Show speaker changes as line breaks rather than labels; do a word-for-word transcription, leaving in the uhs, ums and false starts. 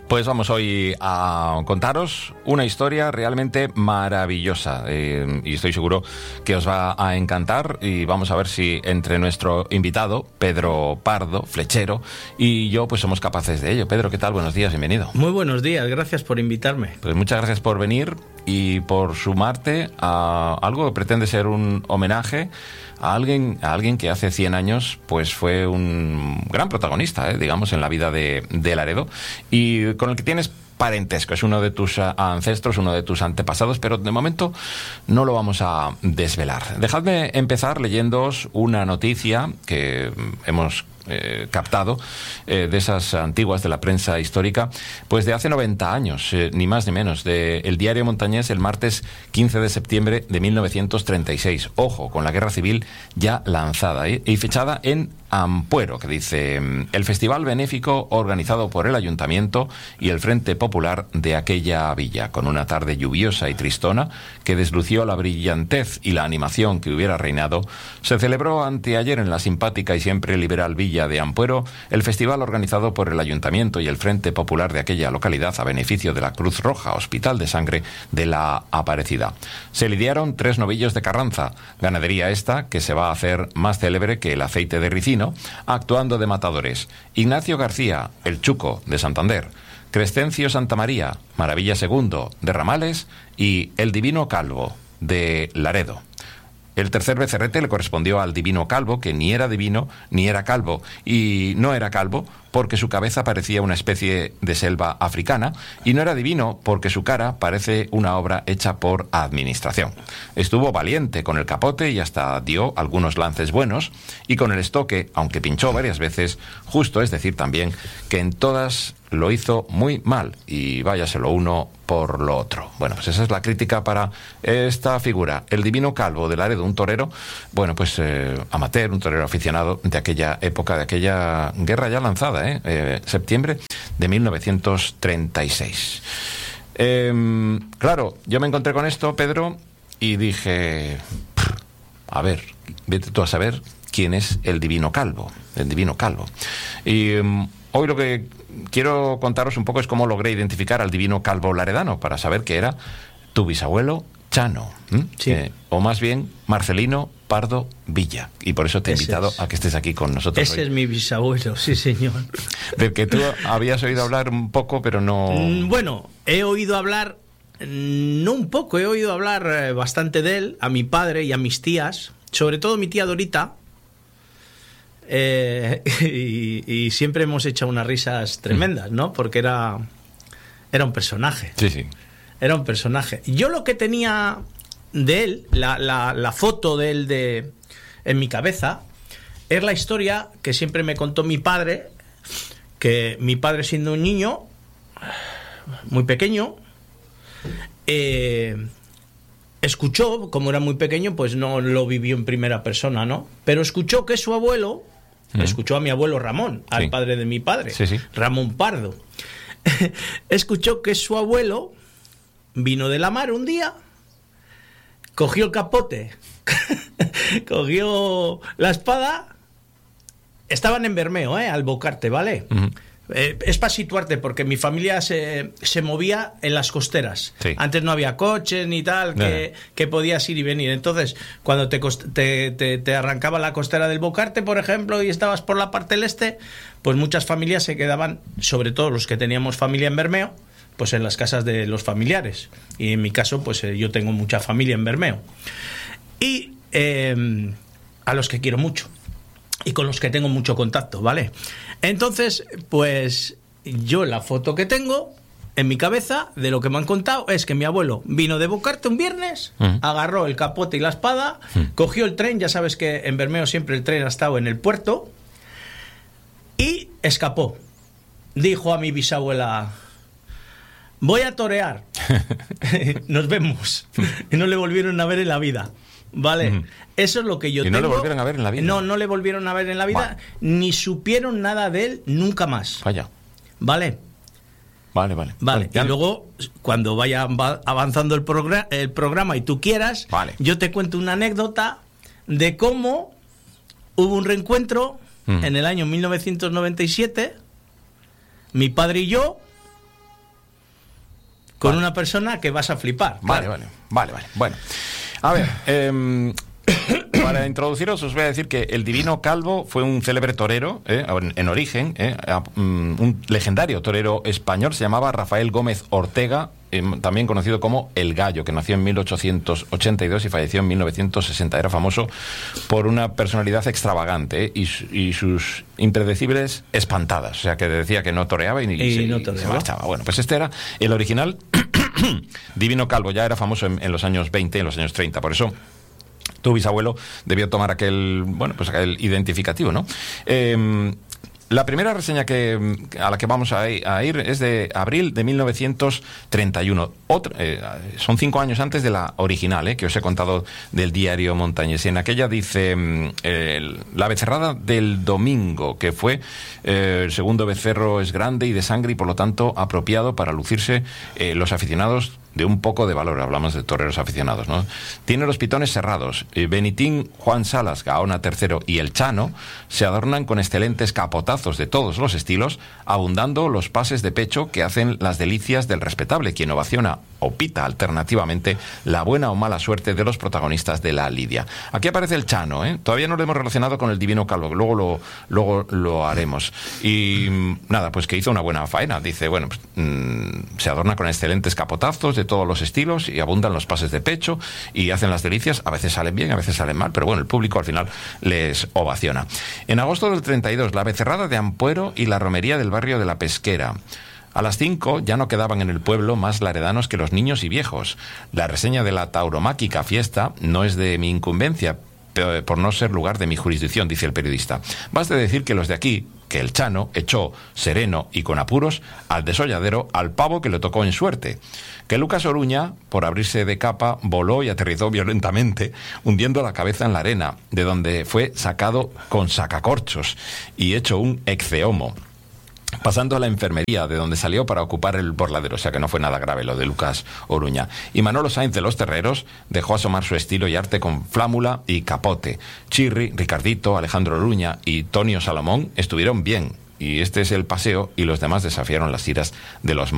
Pues vamos hoy a contaros una historia realmente maravillosa eh, y estoy seguro que os va a encantar, y vamos a ver si entre nuestro invitado, Pedro Pardo, flechero, y yo pues somos capaces de ello. Pedro, ¿qué tal? Buenos días, bienvenido.
Muy buenos días, gracias por invitarme.
Pues muchas gracias por venir y por sumarte a algo que pretende ser un homenaje a alguien, a alguien que hace cien años pues fue un gran protagonista, eh, digamos, en la vida de, de Laredo, y con el que tienes parentesco. Es uno de tus ancestros, uno de tus antepasados, pero de momento no lo vamos a desvelar. Dejadme empezar leyéndoos una noticia que hemos Eh, captado eh, de esas antiguas de la prensa histórica, pues de hace noventa años, eh, ni más ni menos, de El Diario Montañés, el martes quince de septiembre de mil novecientos treinta y seis. Ojo, con la guerra civil ya lanzada ¿eh? y fechada en Ampuero, que dice: el festival benéfico organizado por el Ayuntamiento y el Frente Popular de aquella villa, con una tarde lluviosa y tristona que deslució la brillantez y la animación que hubiera reinado, se celebró anteayer en la simpática y siempre liberal villa de Ampuero el festival organizado por el Ayuntamiento y el Frente Popular de aquella localidad a beneficio de la Cruz Roja Hospital de Sangre de la Aparecida. Se lidiaron tres novillos de Carranza, ganadería esta que se va a hacer más célebre que el aceite de ricino, actuando de matadores: Ignacio García, el Chuco, de Santander; Crescencio Santamaría, Maravilla Segundo, de Ramales; y el Divino Calvo, de Laredo. El tercer becerrete le correspondió al Divino Calvo, que ni era divino ni era calvo, y no era calvo porque su cabeza parecía una especie de selva africana, y no era divino porque su cara parece una obra hecha por administración. Estuvo valiente con el capote y hasta dio algunos lances buenos, y con el estoque, aunque pinchó varias veces, justo es decir también que en todas lo hizo muy mal, y váyase lo uno por lo otro. Bueno, pues esa es la crítica para esta figura, el Divino Calvo de Laredo, un torero, bueno, pues eh, amateur, un torero aficionado de aquella época, de aquella guerra ya lanzada, ¿eh? Eh, septiembre de mil novecientos treinta y seis. Eh, claro, yo me encontré con esto, Pedro, y dije, a ver, vete tú a saber quién es el Divino Calvo, el Divino Calvo. Y eh, hoy lo que quiero contaros un poco es cómo logré identificar al Divino Calvo laredano, para saber que era tu bisabuelo Chano, ¿eh?
Sí.
Eh, o más bien Marcelino Pardo Villa, y por eso te he
Ese
invitado
es.
a que estés aquí con nosotros.
Ese
hoy.
es mi bisabuelo, sí señor.
Del que tú habías oído hablar un poco, pero no...
Bueno, he oído hablar, no un poco, he oído hablar bastante de él, a mi padre y a mis tías, sobre todo mi tía Dorita, eh, y, y siempre hemos echado unas risas tremendas, ¿no? Porque era, era un personaje.
Sí, sí.
Era un personaje. Yo lo que tenía de él, la, la, la foto de él de, en mi cabeza, es la historia que siempre me contó mi padre, que mi padre, siendo un niño muy pequeño, eh, escuchó, como era muy pequeño, pues no lo vivió en primera persona, ¿no? Pero escuchó que su abuelo, mm. escuchó a mi abuelo Ramón, al
sí.
padre de mi padre,
sí, sí.
Ramón Pardo, escuchó que su abuelo vino de la mar un día, cogió el capote, cogió la espada, estaban en Bermeo, ¿eh? Albocarte, ¿vale? Uh-huh. Eh, es para situarte, porque mi familia se, se movía en las costeras.
Sí.
Antes no había coches ni tal, que, no. que podías ir y venir. Entonces, cuando te, te, te, te arrancaba la costera del Bocarte, por ejemplo, y estabas por la parte del este, pues muchas familias se quedaban, sobre todo los que teníamos familia en Bermeo, pues en las casas de los familiares. Y en mi caso, pues eh, yo tengo mucha familia en Bermeo. Y eh, a los que quiero mucho. Y con los que tengo mucho contacto, ¿vale? Entonces, pues yo la foto que tengo en mi cabeza de lo que me han contado es que mi abuelo vino de Bocarte un viernes, uh-huh. agarró el capote y la espada, uh-huh. cogió el tren, ya sabes que en Bermeo siempre el tren ha estado en el puerto, y escapó. Dijo a mi bisabuela: voy a torear. Nos vemos. Y no le volvieron a ver en la vida. ¿Vale? Uh-huh. Eso es lo que yo
¿Y
tengo.
¿Y no le volvieron a ver en la vida?
No, no le volvieron a ver en la vida, vale. Ni supieron nada de él nunca más.
Vaya.
¿Vale?
Vale, vale.
Vale, y luego, cuando vaya avanzando el, progr- el programa y tú quieras,
vale.
yo te cuento una anécdota de cómo hubo un reencuentro uh-huh. en el año mil novecientos noventa y siete, mi padre y yo, con
vale.
una persona que vas a flipar.
Vale,
claro.
vale, vale, vale. Bueno, a ver, eh, para introduciros os voy a decir que el Divino Calvo fue un célebre torero, eh, en, en origen, eh, a, um, un legendario torero español, se llamaba Rafael Gómez Ortega, eh, también conocido como El Gallo, que nació en mil ochocientos ochenta y dos y falleció en mil novecientos sesenta. Era famoso por una personalidad extravagante, eh, y, y sus impredecibles espantadas, o sea, que decía que no toreaba y,
y,
se,
no
y se marchaba. Bueno, pues este era el original. Divino Calvo ya era famoso en, en los años veinte, en los años treinta, por eso tu bisabuelo debió tomar aquel, bueno, pues aquel identificativo, ¿no? Eh, la primera reseña que, a la que vamos a ir es de abril de mil novecientos treinta y uno. Otra, eh, son cinco años antes de la original, eh, que os he contado del diario Montañés. En aquella dice eh, la becerrada del domingo, que fue eh, el segundo becerro es grande y de sangre y por lo tanto apropiado para lucirse eh, los aficionados de un poco de valor. Hablamos de toreros aficionados, ¿no? Tiene los pitones cerrados. Eh, Benitín, Juan Salas, Gaona tercero y El Chano se adornan con excelentes capotazos de todos los estilos, abundando los pases de pecho que hacen las delicias del respetable, quien ovaciona o pita alternativamente la buena o mala suerte de los protagonistas de la lidia. Aquí aparece El Chano, ¿eh? Todavía no lo hemos relacionado con el Divino Calvo, que luego lo, luego lo haremos. Y nada, pues que hizo una buena faena. Dice, bueno, pues, mmm, se adorna con excelentes capotazos de todos los estilos y abundan los pases de pecho y hacen las delicias. A veces salen bien, a veces salen mal, pero bueno, el público al final les ovaciona. En agosto del treinta y dos, la becerrada de Ampuero y la romería del barrio de La Pesquera. A las cinco ya no quedaban en el pueblo más laredanos que los niños y viejos. La reseña de la tauromáquica fiesta no es de mi incumbencia, por no ser lugar de mi jurisdicción, dice el periodista. Baste decir que los de aquí, que el Chano echó sereno y con apuros al desolladero al pavo que le tocó en suerte, que Lucas Oruña, por abrirse de capa, voló y aterrizó violentamente, hundiendo la cabeza en la arena, de donde fue sacado con sacacorchos y hecho un ecceomo, pasando a la enfermería, de donde salió para ocupar el borladero. O sea que no fue nada grave lo de Lucas Oruña. Y Manolo Sainz de los Terreros dejó asomar su estilo y arte con Flámula y Capote. Chirri, Ricardito, Alejandro Oruña y Tonio Salomón estuvieron bien. Y este es el paseo, y los demás desafiaron las iras de los